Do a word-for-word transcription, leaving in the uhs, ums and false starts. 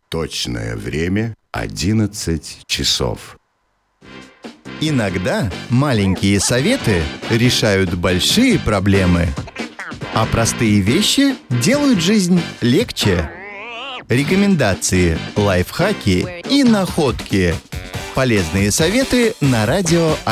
Точное время одиннадцать часов. Иногда маленькие советы решают большие проблемы, а простые вещи делают жизнь легче. Рекомендации, лайфхаки и находки. Полезные советы на радио